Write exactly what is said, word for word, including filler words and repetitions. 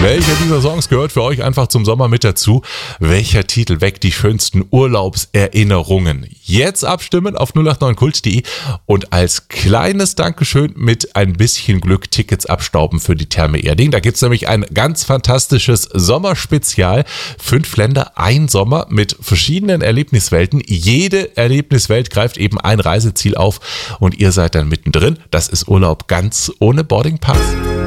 Welcher dieser Songs gehört für euch einfach zum Sommer mit dazu? Welcher Titel weckt die schönsten Urlaubserinnerungen? Jetzt abstimmen auf null acht neun kult punkt de und als kleines Dankeschön mit ein bisschen Glück Tickets abstauben für die Therme Erding. Da gibt es nämlich ein ganz fantastisches Sommerspezial. Fünf Länder, ein Sommer mit verschiedenen Erlebniswelten. Jede Erlebniswelt greift eben ein Reiseziel auf und ihr seid dann mittendrin. Das ist Urlaub ganz ohne Boardingpass.